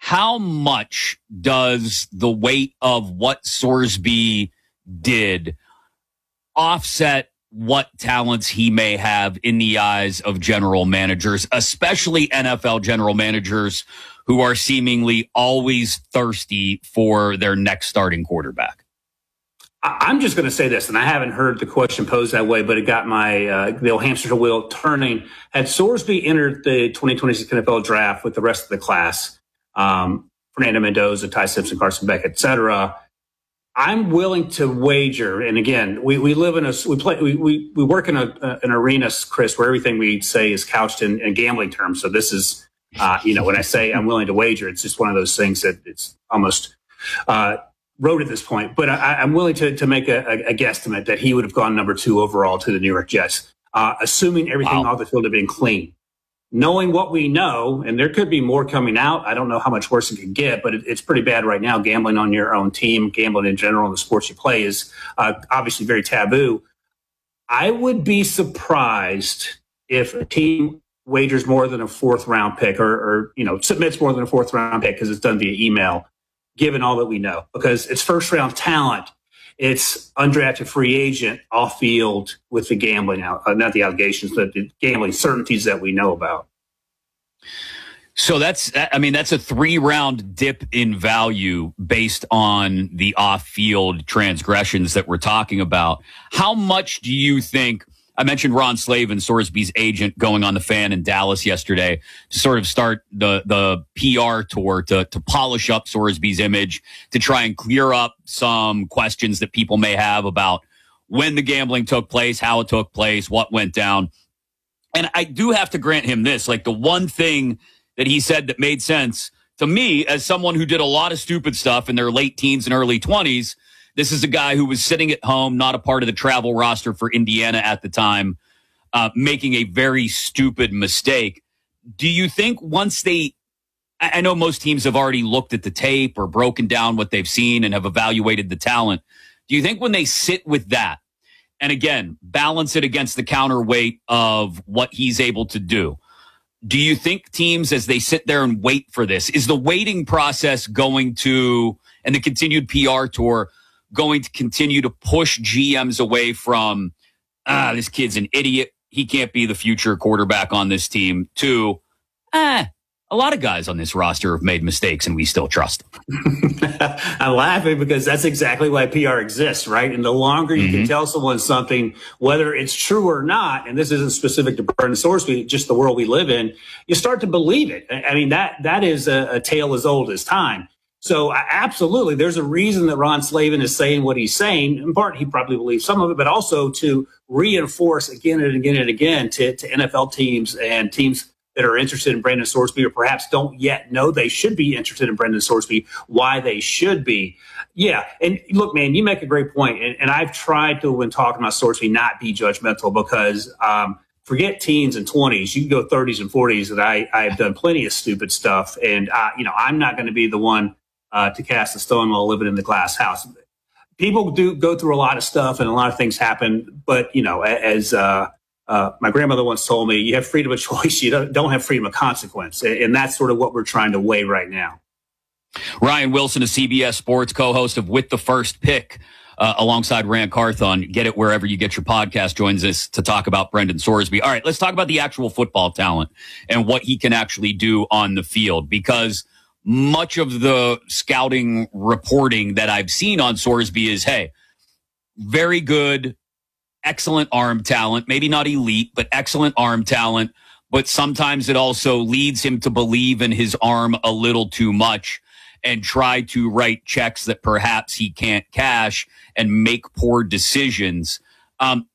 how much does the weight of what Sorsby did offset what talents he may have in the eyes of general managers, especially NFL general managers who are seemingly always thirsty for their next starting quarterback? I'm just going to say this, and I haven't heard the question posed that way, but it got my the old hamster wheel turning. Had Sorsby entered the 2026 NFL draft with the rest of the class, Fernando Mendoza, Ty Simpson, Carson Beck, et cetera, I'm willing to wager. And again, we live in we work in an arena, Chris, where everything we say is couched in gambling terms. So this is, when I say I'm willing to wager, it's just one of those things that it's almost road at this point. But I'm willing to make a guesstimate that he would have gone number 2 overall to the New York Jets, assuming everything off the field had been clean. Knowing what we know, and there could be more coming out. I don't know how much worse it could get, but it's pretty bad right now. Gambling on your own team, gambling in general in the sports you play is obviously very taboo. I would be surprised if a team wagers more than a 4th round pick or submits more than a 4th round pick because it's done via email, given all that we know, because it's first round talent. It's undrafted free agent off field with the gambling not the allegations, but the gambling certainties that we know about. So that's a 3-round dip in value based on the off field transgressions that we're talking about. How much do you think? I mentioned Ron Slavin, Sorsby's agent, going on the Fan in Dallas yesterday to sort of start the PR tour to polish up Sorsby's image, to try and clear up some questions that people may have about when the gambling took place, how it took place, what went down. And I do have to grant him this, like the one thing that he said that made sense to me as someone who did a lot of stupid stuff in their late teens and early 20s. This is a guy who was sitting at home, not a part of the travel roster for Indiana at the time, making a very stupid mistake. Do you think once I know most teams have already looked at the tape or broken down what they've seen and have evaluated the talent. Do you think when they sit with that, and again, balance it against the counterweight of what he's able to do you think teams, as they sit there and wait for this, is the waiting process going to, and the continued PR tour, going to continue to push GMs away from, this kid's an idiot, he can't be the future quarterback on this team, to, a lot of guys on this roster have made mistakes and we still trust them? I'm laughing because that's exactly why PR exists, right? And the longer you can tell someone something, whether it's true or not, and this isn't specific to Brendan Sorsby, just the world we live in, you start to believe it. I mean, that is a tale as old as time. So absolutely, there's a reason that Ron Slavin is saying what he's saying. In part, he probably believes some of it, but also to reinforce again and again and again to NFL teams and teams that are interested in Brendan Sorsby, or perhaps don't yet know they should be interested in Brendan Sorsby, why they should be. Yeah, and look, man, you make a great point. And I've tried to, when talking about Sorsby, not be judgmental because forget teens and 20s. You can go 30s and 40s, and I have done plenty of stupid stuff. And, I'm not going to be the one to cast a stone while living in the glass house. People do go through a lot of stuff and a lot of things happen. But, as my grandmother once told me, you have freedom of choice. You don't have freedom of consequence. And that's sort of what we're trying to weigh right now. Ryan Wilson, a CBS Sports co-host of With the First Pick, alongside Rand Carthon. Get it wherever you get your podcast. Joins us to talk about Brendan Sorsby. All right, let's talk about the actual football talent and what he can actually do on the field, because much of the scouting reporting that I've seen on Sorsby is, hey, very good, excellent arm talent, maybe not elite, but excellent arm talent. But sometimes it also leads him to believe in his arm a little too much and try to write checks that perhaps he can't cash and make poor decisions.